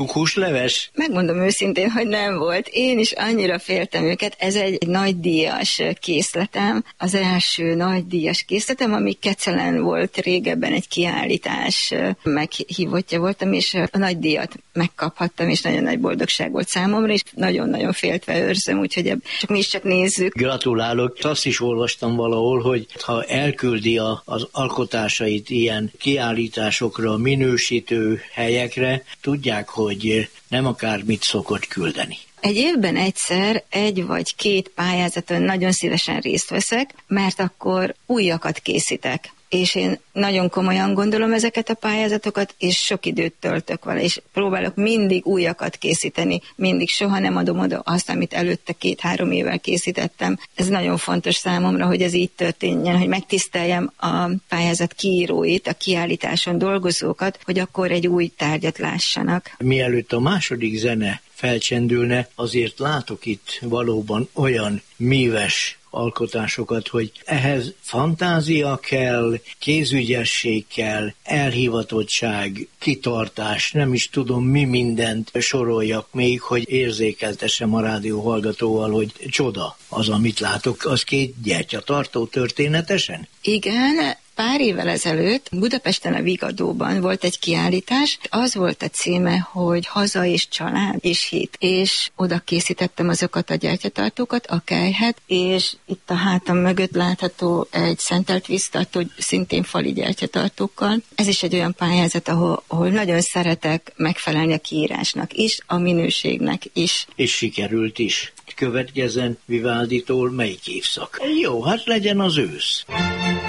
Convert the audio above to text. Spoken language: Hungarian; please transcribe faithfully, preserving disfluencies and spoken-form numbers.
Húsleves? Megmondom őszintén, hogy nem volt. Én is annyira féltem őket. Ez egy, egy nagydíjas készletem. Az első nagydíjas készletem, ami Kecelen volt régebben egy kiállítás meghívottja voltam, és a nagydíjat megkaphattam, és nagyon nagy boldogság volt számomra, és nagyon-nagyon féltve őrzöm, úgyhogy ebb, csak mi is csak nézzük. Gratulálok. Azt is olvastam valahol, hogy ha elküldi a, az alkotásait ilyen kiállításokra, minősítő helyekre, tudják, hogy nem akármit szokott küldeni. Egy évben egyszer egy vagy két pályázaton nagyon szívesen részt veszek, mert akkor újakat készítek. És én nagyon komolyan gondolom ezeket a pályázatokat, és sok időt töltök vele, és próbálok mindig újakat készíteni, mindig soha nem adom oda azt, amit előtte két-három évvel készítettem. Ez nagyon fontos számomra, hogy ez így történjen, hogy megtiszteljem a pályázat kiíróit, a kiállításon dolgozókat, hogy akkor egy új tárgyat lássanak. Mielőtt a második zene felcsendülne, azért látok itt valóban olyan míves alkotásokat, hogy ehhez fantázia kell, kézügyesség kell, elhivatottság, kitartás, nem is tudom mi mindent soroljak még, hogy érzékeltessem a rádió hallgatóval, hogy csoda az, amit látok, az két gyertyatartó történetesen? Igen, pár évvel ezelőtt Budapesten a Vigadóban volt egy kiállítás, az volt a címe, hogy Haza és család és hit, és oda készítettem azokat a gyertyatartókat, a kelyhet, és itt a hátam mögött látható egy szentelt víztartó, szintén fali gyertyatartókkal. Ez is egy olyan pályázat, ahol, ahol nagyon szeretek megfelelni a kiírásnak is, a minőségnek is. És sikerült is. Következzen Vivalditól melyik évszak? Jó, hát legyen az ősz.